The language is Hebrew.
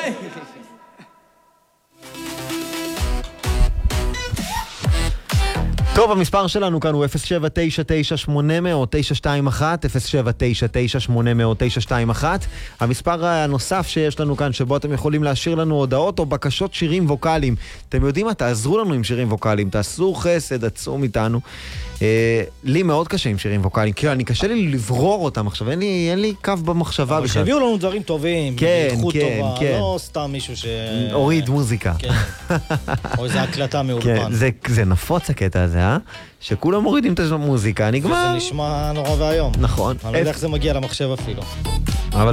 טוב, המספר שלנו כאן הוא 0799800-921, 0799800-921. המספר הנוסף שיש לנו כאן, שבו אתם יכולים להשאיר לנו הודעות או בקשות שירים ווקליים. אתם יודעים מה? תעזרו לנו עם שירים ווקליים, תעשו חסד, עצום איתנו. לי מאוד קשה עם שירים ווקליים, כי אני קשה לי לברור אותם עכשיו, אין לי קו במחשבה בכלל. אבל שהביאו לנו דברים טובים, איכות טובה, כן. לא סתם מישהו הוריד מוזיקה. כן. או איזו הקלטה מאולפן. זה נפוץ הקטע הזה, שכולם מורידים את המוזיקה, נגמר. וזה נשמע נורא והיום. נכון. אני לא יודע איך זה מגיע למחשב אפילו.